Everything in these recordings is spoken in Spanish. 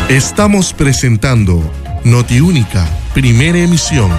Estamos presentando Notiúnica, primera emisión.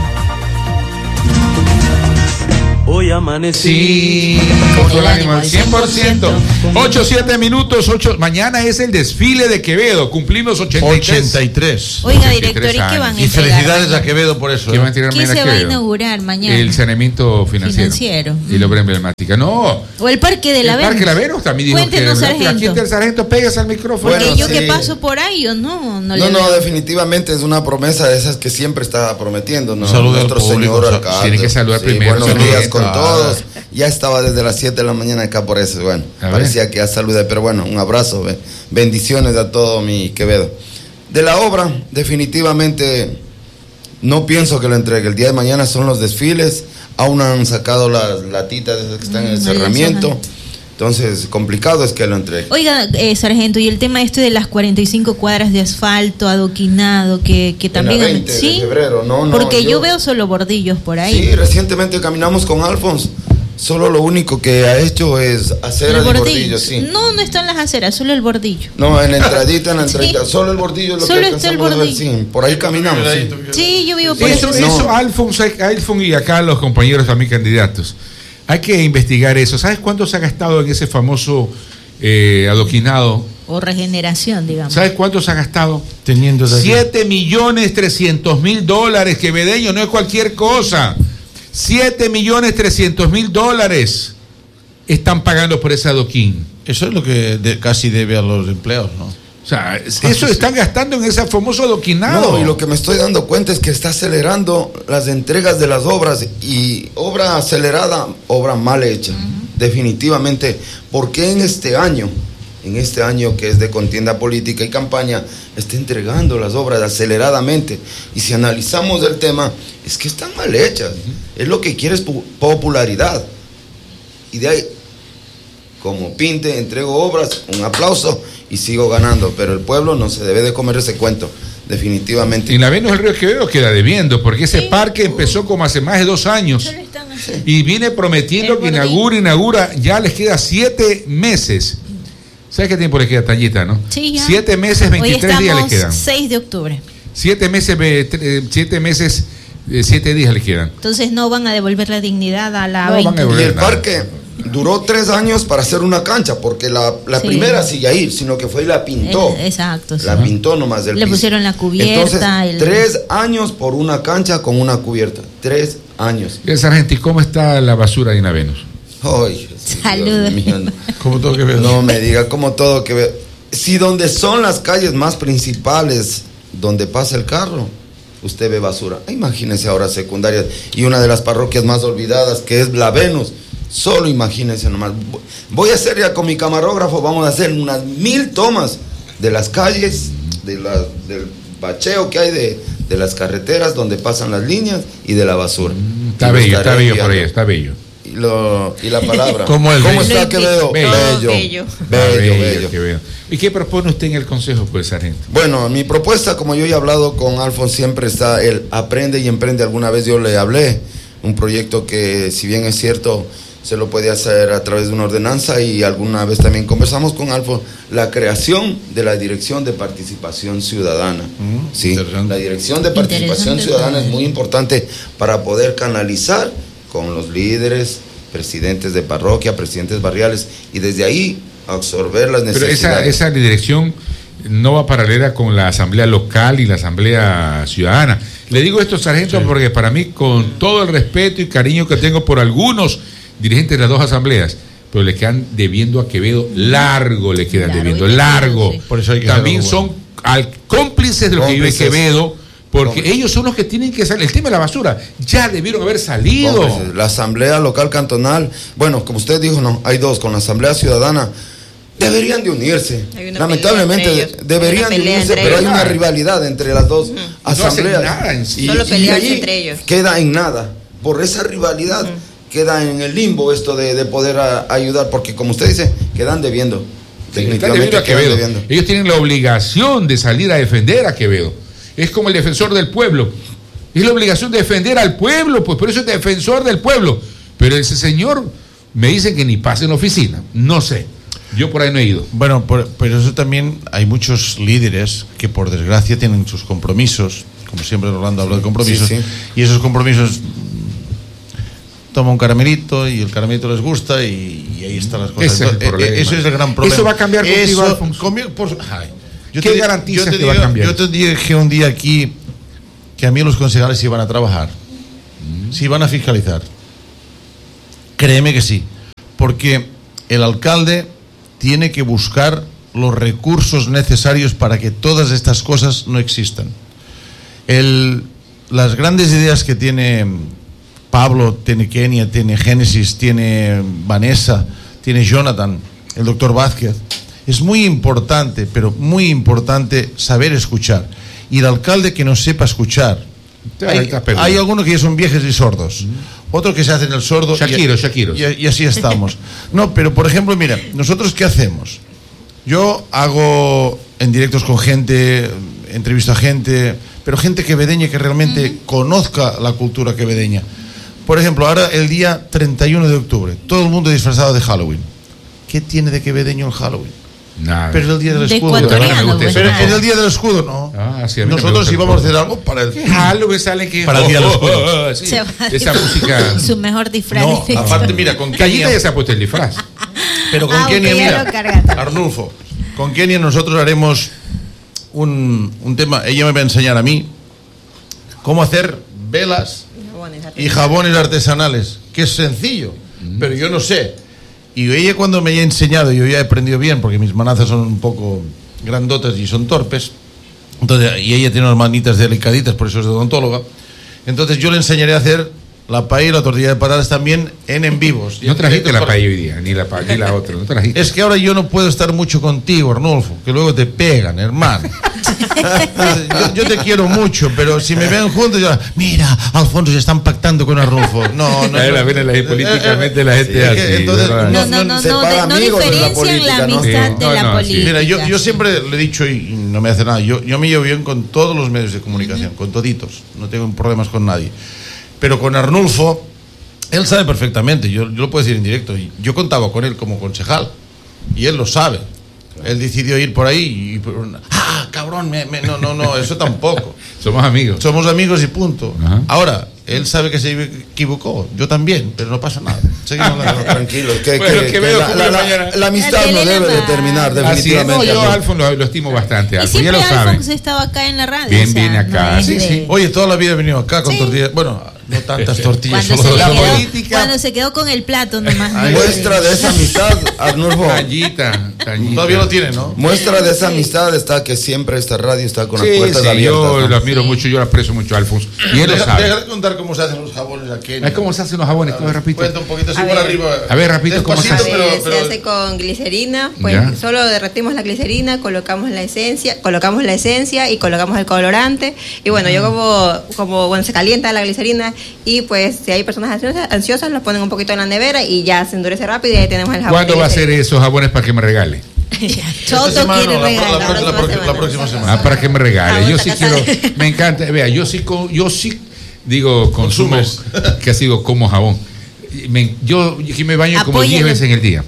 Hoy amanecí con el ánimo al 100%. 8-7 minutos, 8. Mañana es el desfile de Quevedo. Cumplimos 83. Oiga, director, ¿y qué van a entregar? Y felicidades a Quevedo por eso. ¿Qué van a entregar ¿Qué mañana se a va a Quevedo? inaugurar mañana? El saneamiento financiero. Y la obra emblemática. No. O el Parque de la Venus. El Parque de la Venus también dijo Cuéntenos, que sargento. aquí está el sargento, pegas al micrófono. Porque Bueno, yo sí. que paso por ahí, yo no le No, veo. definitivamente es una promesa de esas que siempre está prometiendo, ¿no? Saludos al Nuestro público, señor alcalde. tiene que saludar primero, Buenos sargento. días con todos. Ya estaba desde las 7 de la mañana acá por eso, bueno, A ver. parecía que ya saludé, pero bueno, un abrazo, bendiciones a todo mi Quevedo. De la obra, definitivamente no pienso que lo entregue. El día de mañana son los desfiles, aún han sacado las latitas esas que están en el cerramiento. Entonces, complicado es que lo entregue. Oiga, sargento, y el tema este de las 45 cuadras de asfalto adoquinado, que también... En la 20 de febrero, no, porque yo veo solo bordillos por ahí. Sí, recientemente caminamos con Alfons. Solo lo único que ha hecho es hacer el bordillo, sí. No están las aceras, solo el bordillo. No, en la entradita, Sí. solo el bordillo es lo Solo que está el alcanzamos a ver, bordillo. sí, por ahí caminamos, sí. Sí, yo vivo por Eso, Alfons y acá los compañeros también candidatos. Hay que investigar eso. ¿Sabes cuánto se ha gastado en ese famoso adoquinado? O regeneración, digamos. ¿Sabes cuánto se ha gastado? Teniendo $7.300.000, quevedeño, no es cualquier cosa. $7.300.000 están pagando por ese adoquín. Eso es lo que casi debe a los empleados, ¿no? O sea, eso están gastando en ese famoso adoquinado. No, y lo que me estoy dando cuenta es que está acelerando las entregas de las obras, y obra acelerada, obra mal hecha. Definitivamente, porque en este año que es de contienda política y campaña, está entregando las obras aceleradamente. Y si analizamos el tema, es que están mal hechas. Es lo que quiere es popularidad. Y de ahí, como pinte, entrego obras, un aplauso y sigo ganando. Pero el pueblo no se debe de comer ese cuento, definitivamente. Y la Venus del Río Quevedo queda debiendo, porque ese parque empezó como hace más de 2 años. Solo están así. Y viene prometiendo que inaugura, ya les queda 7 meses. ¿Sabes qué tiempo les queda, Tallita, no? Sí, ya. 7 meses, 23 días les quedan. 6 de octubre. 7 meses, 7 días les quedan. Entonces no van a devolver la dignidad a la No 20. van a devolver. Y el parque duró 3 años para hacer una cancha, porque la Sí. primera sigue ahí, sino que fue y la pintó. Exacto. Sí. La pintó nomás del Le piso. pusieron la cubierta. Entonces, 3 años por una cancha con una cubierta. 3 años. Sargento, ¿y cómo está la basura ahí en la Venus? Ay, Saludos. Dios mío. Como todo Quevedo. No me diga, como todo que ve. Si donde son las calles más principales, donde pasa el carro, usted ve basura. Imagínese ahora secundarias y una de las parroquias más olvidadas, que es la Venus. Solo imagínense nomás. Voy a hacer ya con mi camarógrafo, vamos a hacer unas 1000 tomas de las calles, del bacheo que hay de las carreteras donde pasan las líneas y de la basura. Está bello por ahí, está bello. Y la palabra. ¿Cómo está Quevedo? Bello. Bello. Quevedo. ¿Y qué propone usted en el consejo, pues, sargento? Bueno, mi propuesta, como yo ya he hablado con Alfons, siempre está el aprende y emprende. Alguna vez yo le hablé, un proyecto que, si bien es cierto, se lo puede hacer a través de una ordenanza, y alguna vez también conversamos con Alfons, la creación de la Dirección de Participación Ciudadana. Sí, la Dirección de Participación Ciudadana es muy importante para poder canalizar con los líderes, presidentes de parroquia, presidentes barriales, y desde ahí absorber las necesidades. Pero esa dirección no va paralela con la asamblea local y la asamblea ciudadana. Le digo esto, sargento, porque para mí, con todo el respeto y cariño que tengo por algunos dirigentes de las 2 asambleas, pero le quedan debiendo a Quevedo, largo. Sí. Por eso hay que también hacerlo, son cómplices de lo que vive Quevedo, porque ellos son los que tienen que salir. El tema de la basura ya debieron haber salido. Hombre, la asamblea local cantonal, bueno, como usted dijo, no, hay 2, con la asamblea ciudadana. Deberían de unirse. Lamentablemente deberían de unirse, pero hay una rivalidad entre las 2 asambleas. No hacen nada en sí. Solo pelearse allí entre ellos. queda en nada. Por esa rivalidad queda en el limbo esto de poder ayudar, porque como usted dice, quedan debiendo. Están debiendo a Quevedo. Ellos tienen la obligación de salir a defender a Quevedo. Es como el defensor del pueblo. Es la obligación de defender al pueblo, pues por eso es defensor del pueblo. Pero ese señor me dice que ni pase en la oficina. No sé. Yo por ahí no he ido. Bueno, pero eso también hay muchos líderes que por desgracia tienen sus compromisos, como siempre Rolando habla de compromisos, Sí. y esos compromisos toma un caramelito y el caramelito les gusta y ahí están las cosas. Ese es el problema. Ese es el gran problema. Eso va a cambiar contigo, Eso, Alfonso. ¿Qué garantizas que va a cambiar? Yo te dije un día aquí que a mí los concejales iban a trabajar, si iban a fiscalizar. Créeme que sí, porque el alcalde tiene que buscar los recursos necesarios para que todas estas cosas no existan. Las grandes ideas que tiene Pablo, tiene Kenia, tiene Génesis, tiene Vanessa, tiene Jonathan, el doctor Vázquez, es muy importante, pero muy importante saber escuchar. Y el alcalde que no sepa escuchar, hay algunos que ya son viejos y sordos, otros que se hacen el sordo Shakiros. y así estamos. No, pero por ejemplo, mira, nosotros ¿qué hacemos? Yo hago en directos con gente, entrevisto a gente, pero gente quevedeña que realmente conozca la cultura quevedeña. Por ejemplo, ahora el día 31 de octubre, todo el mundo disfrazado de Halloween. ¿Qué tiene de quevedeño el Halloween? Nada. Pero es el día del De escudo. ecuatoriano, pues, Pero nada. es el día del escudo, ¿no? Ah, sí, a mí Nosotros me gusta íbamos a el hacer algo para el Halloween sale que para el día del escudo. sí. Se va a Esa música. Su mejor disfraz. No, aparte, mira, con Callita Kenia, ya se ha puesto el disfraz. pero con Kenia, usted ya mira, lo carga. Arnulfo, con Kenia nosotros haremos un tema. Ella me va a enseñar a mí cómo hacer velas y jabones artesanales, que es sencillo, pero yo no sé. Y ella cuando me haya enseñado, yo ya he aprendido bien, porque mis manazas son un poco grandotas y son torpes, entonces, y ella tiene unas manitas delicaditas, por eso es odontóloga, entonces yo le enseñaré a hacer la paella y la tortilla de patatas también en vivos. No trajiste la paella hoy día, ni la otra, no trajiste. Es que ahora yo no puedo estar mucho contigo, Arnulfo, que luego te pegan, hermano. yo te quiero mucho, pero si me ven juntos, yo, mira, Alfonso, se están pactando con Arnulfo. No. Políticamente la gente así. entonces, ¿verdad? No diferencian la amistad de la política. Mira, yo siempre le he dicho, y no me hace nada, yo me llevo bien con todos los medios de comunicación, con toditos, no tengo problemas con nadie. Pero con Arnulfo, él sabe perfectamente, yo lo puedo decir en directo, yo contaba con él como concejal, y él lo sabe. Él decidió ir por ahí y cabrón, no, eso tampoco. Somos amigos. Somos amigos y punto. Ajá. Ahora, él sabe que se equivocó, yo también, pero no pasa nada. Seguimos hablando. Tranquilo, Bueno, que veo cumple mañana. la amistad no debe de terminar, Así es, no, definitivamente. yo a Alfon lo estimo bastante. Y Alfon, ya siempre lo saben. Alfonso estaba acá en la radio. Bien, viene acá. no es Sí, de- sí. Oye, toda la vida he venido acá con tortillas, bueno, no tantas tortillas. Cuando solo se, dos. quedó, cuando se quedó con el plato nomás. Muestra de esa amistad, Arnulfo. Tallita. Todavía lo tiene, ¿no? Muestra de esa amistad está que siempre esta radio está con las Sí, puertas sí, abiertas. yo ¿no? lo admiro mucho, yo lo aprecio mucho a Alfonso. Y él lo Deja sabe. de contar cómo se hacen los jabones aquí. Es como se hacen los jabones, todo rapidito. Cuenta un poquito así A por ver. arriba. A ver, rapidito, ¿cómo se Despacito, hace? pero- Se hace con glicerina, pues Ya. solo derretimos la glicerina, colocamos la esencia y colocamos el colorante. Y bueno, yo como bueno, se calienta la glicerina y pues si hay personas ansiosas los ponen un poquito en la nevera y ya se endurece rápido y ahí tenemos el jabón. ¿Cuándo de va a ser glicerina. esos jabones para que me regale? Todo Esta semana, quiere no, regalar. la próxima semana. Ah, para que me regale. Ah, Yo bueno, sí acá quiero, sale. me encanta. Vea, yo sí digo, consumo, que así digo, como jabón. Yo que me baño como 10 Apóyalo. veces en el día.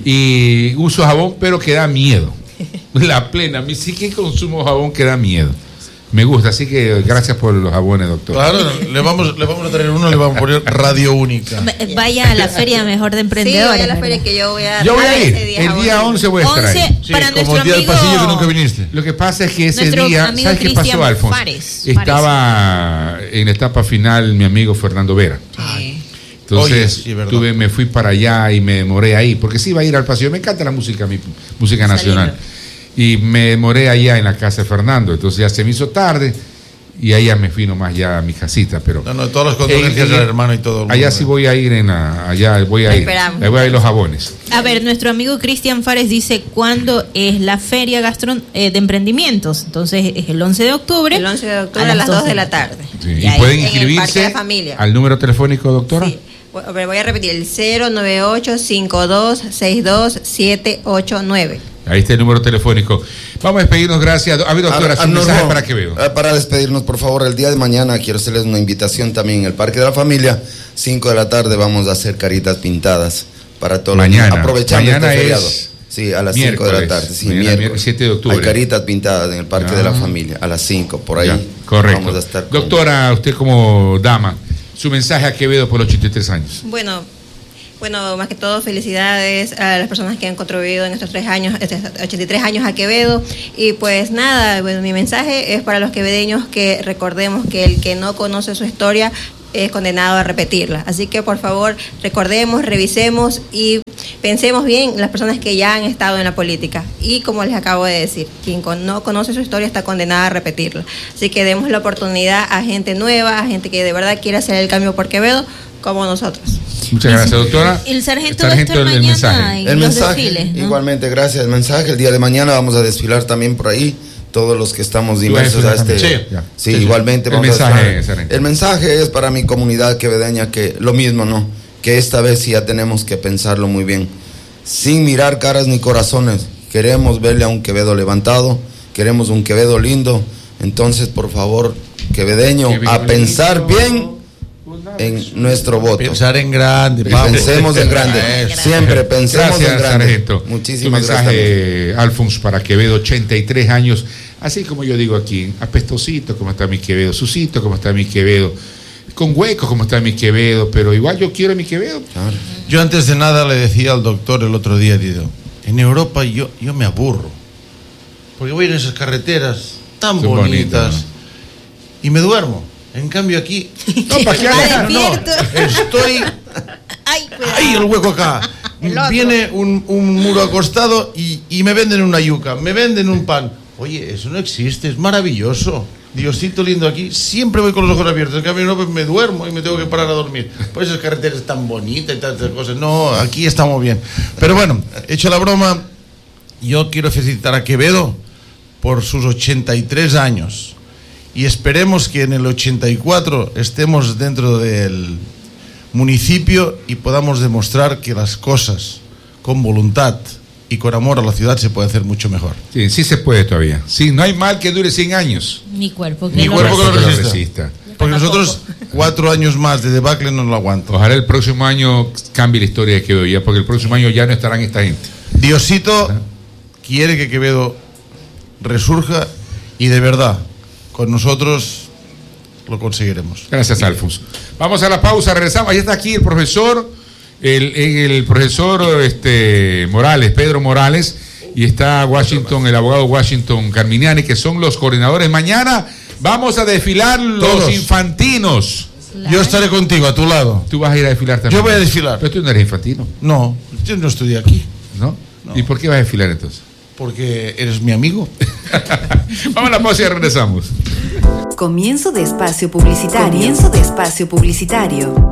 Y uso jabón, pero que da miedo. La plena, a mí sí que consumo jabón que da miedo. Me gusta, así que gracias por los jabones, doctor. Claro, le vamos a traer uno, le vamos a poner radio única. Vaya a la feria mejor de Sí, emprendedores. voy a la feria ¿verdad? que yo voy a Yo voy a regalar ir, ese día el jabón. día 11 voy a estar ahí. 11 Sí, para como nuestro el día del amigo. pasillo que nunca viniste. Lo que pasa es que ese Nuestro día, amigo ¿sabes qué pasó, Cristian Alfonso? Fares. Estaba en la etapa final mi amigo Fernando Vera. Sí. Entonces Oye, sí, verdad. me fui para allá y me demoré ahí, porque sí iba a ir al pasillo. Me encanta la música, mi música nacional. Y me demoré allá en la casa de Fernando. Entonces ya se me hizo tarde y allá me fui nomás ya a mi casita. Pero No, todas las condolencias del hermano y todo. el allá mundo. sí voy a ir allá voy a Te ir. esperamos. Ahí voy a ir los jabones. A ver, nuestro amigo Cristian Fares dice cuándo es la feria de emprendimientos. Entonces es el 11 de octubre. El 11 de octubre a las 2 de la tarde. Sí, Y y ahí pueden en el Parque de inscribirse la Familia. al número telefónico, doctora. Sí. Voy a repetir, el 098-5262-789. Ahí está el número telefónico. Vamos a despedirnos, gracias. A ver, doctora, su Arnulfo, mensaje para que veo. Para despedirnos, por favor, el día de mañana quiero hacerles una invitación también en el Parque de la Familia. 5 de la tarde vamos a hacer caritas pintadas para todos Mañana. los niños, aprovechando Mañana este feriado. es Sí, a las 5 de la tarde. Sí, miércoles. 7 de octubre. Hay caritas pintadas en el Parque de la Familia, a las 5, por ahí. Ya, correcto. Vamos a estar Doctora, usted como dama, su mensaje a Quevedo por los 83 años. Bueno, más que todo, felicidades a las personas que han contribuido en estos 83 años a Quevedo. Y pues nada, bueno, mi mensaje es para los quevedeños que recordemos que el que no conoce su historia es condenado a repetirla. Así que por favor, recordemos, revisemos y pensemos bien las personas que ya han estado en la política. Y como les acabo de decir, quien no conoce su historia está condenada a repetirla. Así que demos la oportunidad a gente nueva, a gente que de verdad quiere hacer el cambio por Quevedo, como nosotros. Muchas gracias, doctora. El sargento va a estar mañana mensaje. en el los mensaje, desfiles, ¿no? Igualmente, gracias. El mensaje, el día de mañana vamos a desfilar también por ahí. Todos los que estamos inmersos a este... Sí, igualmente. El mensaje, sargento. El mensaje es para mi comunidad quevedeña que lo mismo, ¿no? Que esta vez sí ya tenemos que pensarlo muy bien. Sin mirar caras ni corazones. Queremos verle a un Quevedo levantado. Queremos un Quevedo lindo. Entonces, por favor, quevedeño, a pensar bien en nuestro voto. Pensar en grande. Pensemos en grande. Siempre pensemos en grande. Sargento. Muchísimas Tu mensaje, gracias. Alfons, para Quevedo, 83 años. Así como yo digo aquí, apestosito como está mi Quevedo, sucito como está mi Quevedo, con huecos como está mi Quevedo, pero igual yo quiero mi Quevedo. Claro. Yo antes de nada le decía al doctor el otro día, digo, en Europa yo me aburro, porque voy en esas carreteras tan Son bonitas, bonitas, y me duermo. En cambio aquí, No, ¿para qué Está hagan? despierto. estoy Ay, cuidado. ahí el hueco acá. El otro. Viene un muro acostado y me venden una yuca, me venden un pan. Oye, eso no existe, es maravilloso. Diosito lindo, aquí siempre voy con los ojos abiertos. En cambio, no, me duermo y me tengo que parar a dormir. Por esas carreteras tan bonitas y tantas cosas. No, aquí estamos bien. Pero bueno, hecho la broma, yo quiero felicitar a Quevedo por sus 83 años. Y esperemos que en el 84 estemos dentro del municipio y podamos demostrar que las cosas con voluntad y con amor a la ciudad se puede hacer mucho mejor. Sí, sí se puede todavía. Sí, no hay mal que dure 100 años. Ni cuerpo que Ni lo cuerpo que lo resista. resista. Porque nosotros 4 años más de debacle no lo aguanto. Ojalá el próximo año cambie la historia de Quevedo ya, porque el próximo año ya no estarán esta gente. Diosito quiere que Quevedo resurja y de verdad, con nosotros lo conseguiremos. Gracias, Alfons. Vamos a la pausa, regresamos. Ahí está aquí el profesor, el profesor Morales, Pedro Morales, y está Washington, el abogado Washington Carminiani, que son los coordinadores. Mañana vamos a desfilar los Todos. infantinos. Yo estaré contigo, a tu lado. Tú vas a ir a desfilar también. Yo voy a desfilar. Pero tú no eres infantino, No, yo no estudié aquí, ¿no? No. ¿Y por qué vas a desfilar entonces? porque eres mi amigo. Vamos a la pausa y regresamos. Comienzo de espacio publicitario. Comienzo de espacio publicitario.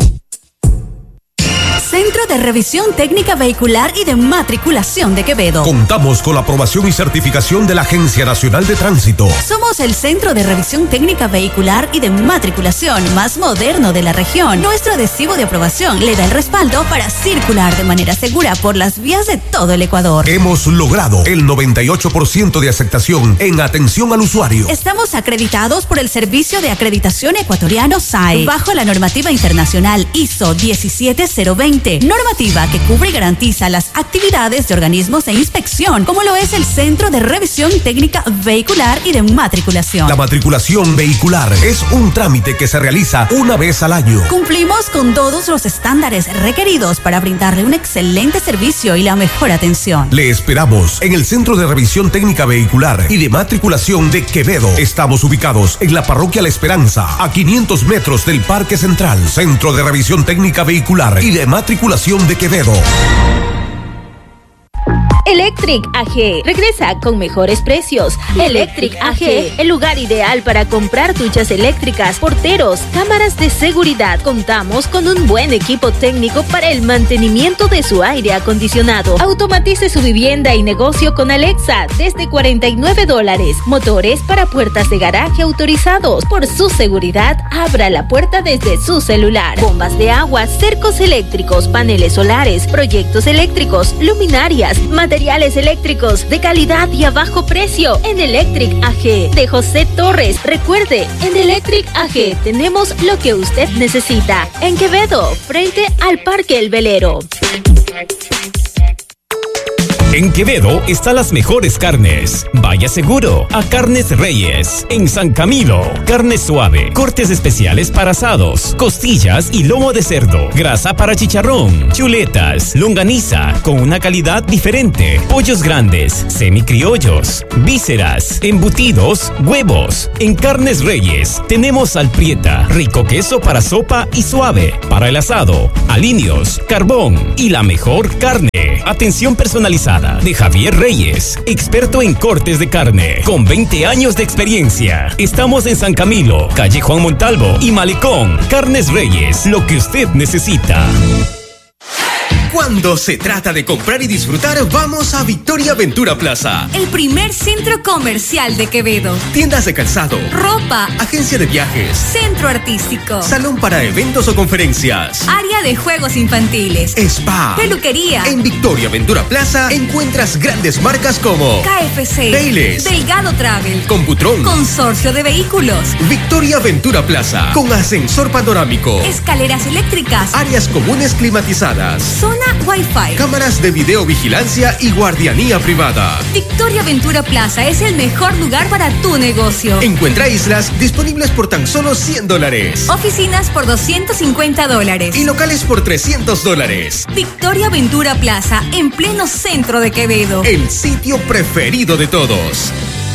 Centro de Revisión Técnica Vehicular y de Matriculación de Quevedo. Contamos con la aprobación y certificación de la Agencia Nacional de Tránsito. Somos el Centro de Revisión Técnica Vehicular y de Matriculación más moderno de la región. Nuestro adhesivo de aprobación le da el respaldo para circular de manera segura por las vías de todo el Ecuador. Hemos logrado el 98% de aceptación en atención al usuario. Estamos acreditados por el Servicio de Acreditación Ecuatoriano SAE, bajo la normativa internacional ISO 17020, normativa que cubre y garantiza las actividades de organismos de inspección, como lo es el Centro de Revisión Técnica Vehicular y de Matriculación. La matriculación vehicular es un trámite que se realiza una vez al año. Cumplimos con todos los estándares requeridos para brindarle un excelente servicio y la mejor atención. Le esperamos en el Centro de Revisión Técnica Vehicular y de Matriculación de Quevedo. Estamos ubicados en la Parroquia La Esperanza, a 500 metros del Parque Central. Centro de Revisión Técnica Vehicular y de Matriculación de Quevedo. Electric AG regresa con mejores precios. Electric AG, el lugar ideal para comprar duchas eléctricas, porteros, cámaras de seguridad. Contamos con un buen equipo técnico para el mantenimiento de su aire acondicionado. Automatice su vivienda y negocio con Alexa desde $49. Motores para puertas de garaje autorizados. Por su seguridad, abra la puerta desde su celular. Bombas de agua, cercos eléctricos, paneles solares, proyectos eléctricos, luminarias, materiales eléctricos de calidad y a bajo precio en Electric AG de José Torres. Recuerde, en Electric AG tenemos lo que usted necesita. En Quevedo, frente al Parque El Velero. En Quevedo están las mejores carnes. Vaya seguro a Carnes Reyes. En San Camilo, carne suave, cortes especiales para asados, costillas y lomo de cerdo, grasa para chicharrón, chuletas, longaniza con una calidad diferente, pollos grandes, semicriollos, vísceras, embutidos, huevos. En Carnes Reyes tenemos alprieta, rico queso para sopa y suave, para el asado, aliños, carbón y la mejor carne. Atención personalizada de Javier Reyes, experto en cortes de carne, con 20 años de experiencia. Estamos en San Camilo, calle Juan Montalvo y Malecón. Carnes Reyes, lo que usted necesita. Cuando se trata de comprar y disfrutar, vamos a Victoria Ventura Plaza. El primer centro comercial de Quevedo. Tiendas de calzado, ropa, agencia de viajes, centro artístico, salón para eventos o conferencias, área de juegos infantiles, spa, peluquería. En Victoria Ventura Plaza encuentras grandes marcas como KFC, Payless, Delgado Travel, Computron, Consorcio de Vehículos. Victoria Ventura Plaza, con ascensor panorámico, escaleras eléctricas, áreas comunes climatizadas, zona Wi-Fi, cámaras de videovigilancia y guardianía privada. Victoria Ventura Plaza es el mejor lugar para tu negocio. Encuentra islas disponibles por tan solo $100. Oficinas por $250. Y locales por $300. Victoria Ventura Plaza, en pleno centro de Quevedo. El sitio preferido de todos.